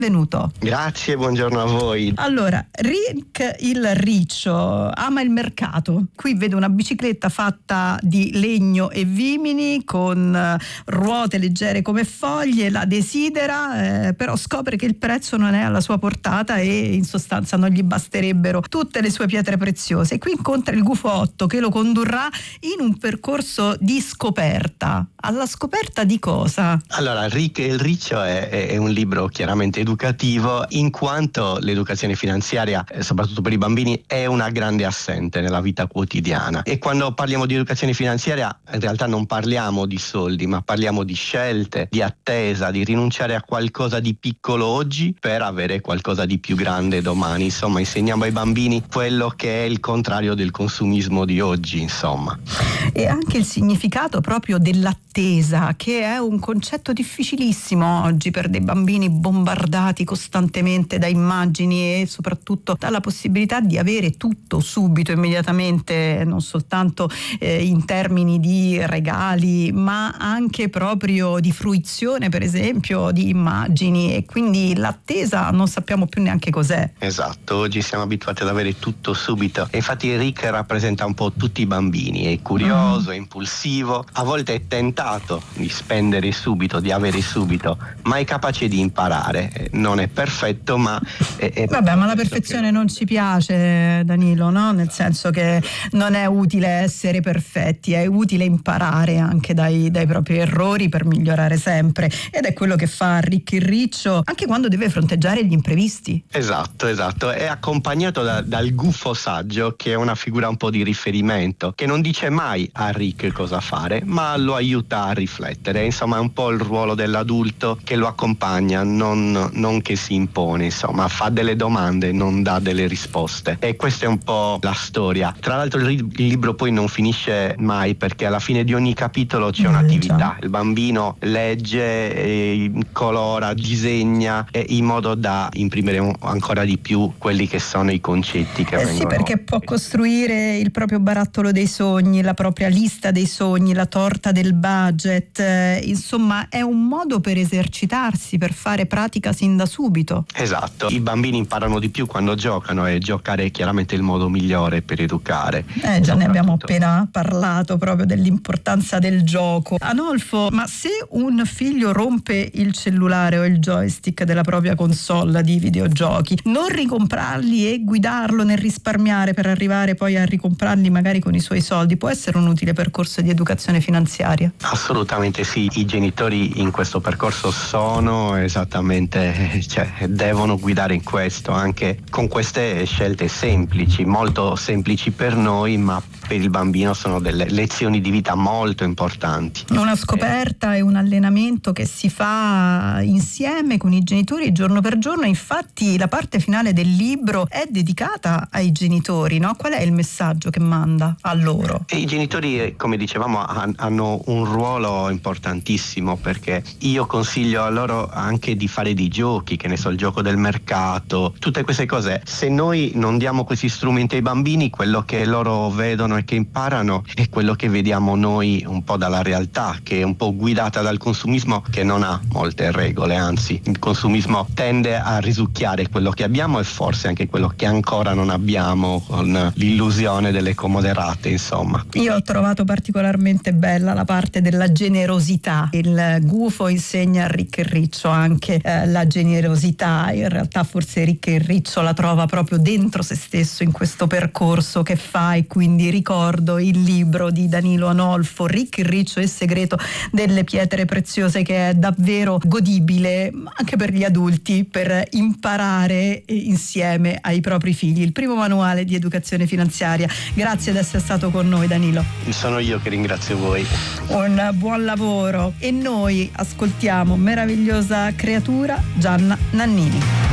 Venuto. Grazie, buongiorno a voi. Allora, Rick il Riccio ama il mercato. Qui vede una bicicletta fatta di legno e vimini con ruote leggere come foglie, la desidera, però scopre che il prezzo non è alla sua portata e in sostanza non gli basterebbero tutte le sue pietre preziose. E qui incontra il Gufo 8 che lo condurrà in un percorso di scoperta. Alla scoperta di cosa? Allora, Rick il Riccio è un libro chiaramente educativo, in quanto l'educazione finanziaria, soprattutto per i bambini, è una grande assente nella vita quotidiana. E quando parliamo di educazione finanziaria, in realtà non parliamo di soldi, ma parliamo di scelte, di attesa, di rinunciare a qualcosa di piccolo oggi per avere qualcosa di più grande domani. Insomma, insegniamo ai bambini quello che è il contrario del consumismo di oggi, insomma. E anche il significato proprio dell'attesa, che è un concetto difficilissimo oggi per dei bambini bombardati costantemente da immagini e soprattutto dalla possibilità di avere tutto subito, immediatamente, non soltanto in termini di regali, ma anche proprio di fruizione, per esempio, di immagini, e quindi l'attesa non sappiamo più neanche cos'è. Esatto, oggi siamo abituati ad avere tutto subito e infatti Rick rappresenta un po' tutti i bambini, è curioso, è impulsivo, a volte è tentato di spendere subito, di avere subito, ma è capace di imparare. Non è perfetto, ma è vabbè, ma la perfezione non ci piace, Danilo, no? Nel senso che non è utile essere perfetti, è utile imparare anche dai propri errori per migliorare sempre, ed è quello che fa Rick il Riccio anche quando deve fronteggiare gli imprevisti. Esatto, è accompagnato dal Gufo saggio, che è una figura un po' di riferimento, che non dice mai a Rick cosa fare, ma lo aiuta a riflettere. Insomma, è un po' il ruolo dell'adulto che lo accompagna, non che si impone, insomma, fa delle domande, non dà delle risposte, e questa è un po' la storia. Tra l'altro il libro poi non finisce mai, perché alla fine di ogni capitolo c'è un'attività. Il bambino legge, colora, disegna, in modo da imprimere ancora di più quelli che sono i concetti che vengono. Sì, perché può costruire il proprio barattolo dei sogni, la propria lista dei sogni, la torta del budget, insomma è un modo per esercitarsi, per fare pratica sin da subito. Esatto, i bambini imparano di più quando giocano, e giocare è chiaramente il modo migliore per educare. Già ne abbiamo appena parlato proprio dell'importanza del gioco. Anolfo, ma se un figlio rompe il cellulare o il joystick della propria console di videogiochi, non ricomprarli e guidarlo nel risparmiare per arrivare poi a ricomprarli magari con i suoi soldi può essere un utile percorso di educazione finanziaria? Assolutamente sì, i genitori in questo percorso sono esattamente, devono guidare in questo, anche con queste scelte semplici, molto semplici per noi, ma per il bambino sono delle lezioni di vita molto importanti. Una scoperta e un allenamento che si fa insieme con i genitori giorno per giorno. Infatti la parte finale del libro è dedicata ai genitori, no? Qual è il messaggio che manda a loro? E i genitori, come dicevamo, hanno un ruolo importantissimo, perché io consiglio a loro anche di fare dei giochi, che ne so, il gioco del mercato, tutte queste cose. Se noi non diamo questi strumenti ai bambini, quello che loro vedono e che imparano è quello che vediamo noi un po' dalla realtà, che è un po' guidata dal consumismo, che non ha molte regole, anzi il consumismo tende a risucchiare quello che abbiamo e forse anche quello che ancora non abbiamo, con l'illusione delle comode rate, insomma. Io ho trovato particolarmente bella la parte della generosità. Il Gufo insegna a Rick il Riccio anche la generosità. In realtà forse Rick il Riccio la trova proprio dentro se stesso in questo percorso che fa, e quindi ricordo il libro di Danilo Anolfo, Rick il Riccio e il segreto delle pietre preziose, che è davvero godibile anche per gli adulti, per imparare insieme ai propri figli. Il primo manuale di educazione finanziaria. Grazie di essere stato con noi, Danilo. Sono io che ringrazio voi. Un buon lavoro, e noi ascoltiamo Meravigliosa creatura, Gianna Nannini.